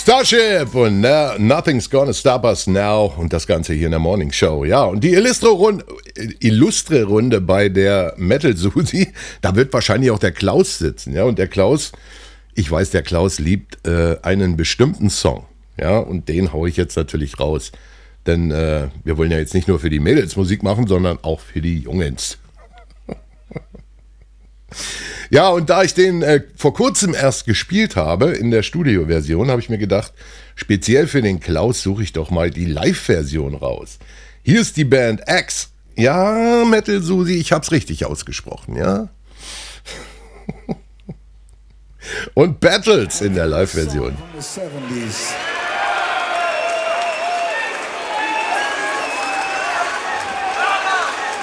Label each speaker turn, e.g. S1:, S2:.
S1: Starship und Nothing's Gonna Stop Us Now und das Ganze hier in der Morning Show. Ja, und die illustre Runde bei der Metal Susi, da wird wahrscheinlich auch der Klaus sitzen. Ja, und der Klaus, ich weiß, der Klaus liebt einen bestimmten Song. Ja, und den haue ich jetzt natürlich raus. Denn wir wollen ja jetzt nicht nur für die Mädels Musik machen, sondern auch für die Jungens. Ja, und da ich den vor kurzem erst gespielt habe, in der Studioversion, habe ich mir gedacht, speziell für den Klaus suche ich doch mal die Live-Version raus. Hier ist die Band X. Ja, Metal Susi, ich hab's richtig ausgesprochen, ja. Und Battles in der Live-Version.
S2: From the 70s.